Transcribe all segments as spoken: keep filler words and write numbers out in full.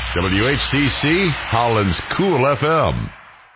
W H T C, Holland's Cool F M.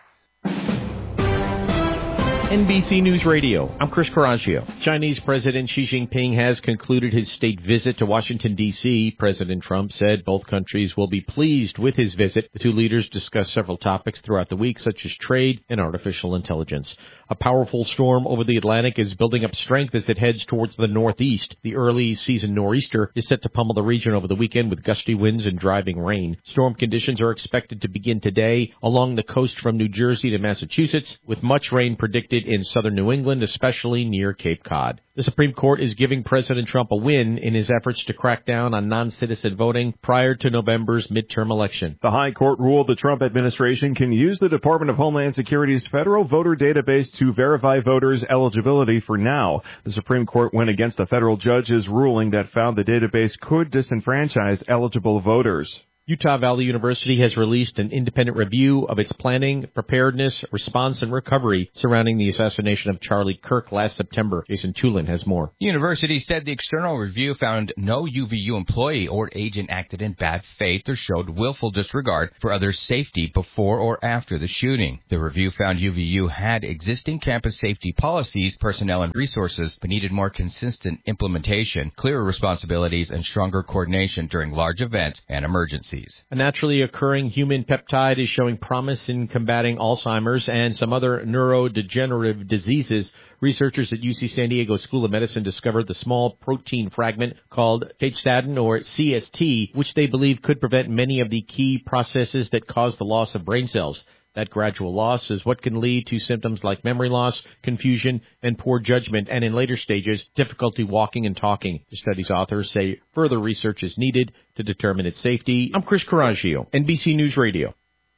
N B C News Radio, I'm Chris Coraggio. Chinese President Xi Jinping has concluded his state visit to Washington, D C President Trump said both countries will be pleased with his visit. The two leaders discussed several topics throughout the week, such as trade and artificial intelligence. A powerful storm over the Atlantic is building up strength as it heads towards the northeast. The early season nor'easter is set to pummel the region over the weekend with gusty winds and driving rain. Storm conditions are expected to begin today along the coast from New Jersey to Massachusetts, with much rain predicted in southern New England, especially near Cape Cod. The Supreme Court is giving President Trump a win in his efforts to crack down on non-citizen voting prior to November's midterm election. The High Court ruled the Trump administration can use the Department of Homeland Security's federal voter database to verify voters' eligibility for now. The Supreme Court went against a federal judge's ruling that found the database could disenfranchise eligible voters. Utah Valley University has released an independent review of its planning, preparedness, response, and recovery surrounding the assassination of Charlie Kirk last September. Jason Tulin has more. The university said the external review found no U V U employee or agent acted in bad faith or showed willful disregard for others' safety before or after the shooting. The review found U V U had existing campus safety policies, personnel, and resources, but needed more consistent implementation, clearer responsibilities, and stronger coordination during large events and emergencies. A naturally occurring human peptide is showing promise in combating Alzheimer's and some other neurodegenerative diseases. Researchers at U C San Diego School of Medicine discovered the small protein fragment called Katastatin, or C S T, which they believe could prevent many of the key processes that cause the loss of brain cells. That gradual loss is what can lead to symptoms like memory loss, confusion, and poor judgment, and in later stages, difficulty walking and talking. The study's authors say further research is needed to determine its safety. I'm Chris Coraggio, N B C News Radio.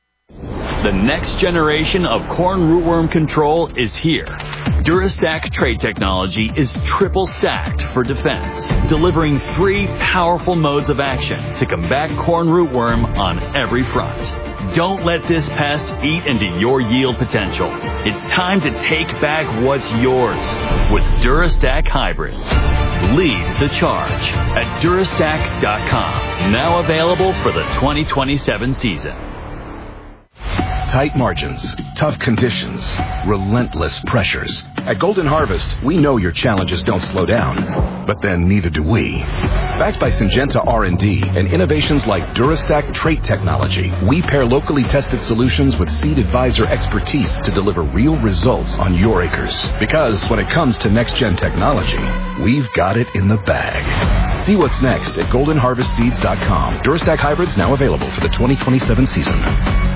The next generation of corn rootworm control is here. DuraStack trait technology is triple stacked for defense, delivering three powerful modes of action to combat corn rootworm on every front. Don't let this pest eat into your yield potential. It's time to take back what's yours with DuraStack Hybrids. Lead the charge at Durastack dot com. Now available for the twenty twenty-seven season. Tight margins, tough conditions, relentless pressures. At Golden Harvest, we know your challenges don't slow down, but then neither do we. Backed by Syngenta R and D and innovations like DuraStack trait technology, we pair locally tested solutions with Seed Advisor expertise to deliver real results on your acres. Because when it comes to next-gen technology, we've got it in the bag. See what's next at golden harvest seeds dot com. DuraStack hybrids now available for the twenty twenty-seven season.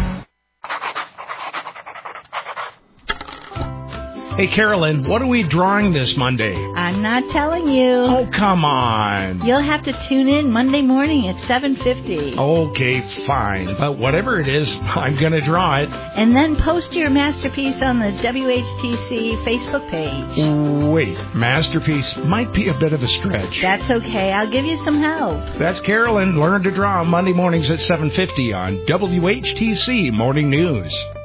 Hey, Carolyn, what are we drawing this Monday? I'm not telling you. Oh, come on. You'll have to tune in Monday morning at seven fifty. Okay, fine. But whatever it is, I'm going to draw it. And then post your masterpiece on the W H T C Facebook page. Wait, masterpiece might be a bit of a stretch. That's okay. I'll give you some help. That's Carolyn. Learn to draw Monday mornings at seven fifty on W H T C Morning News.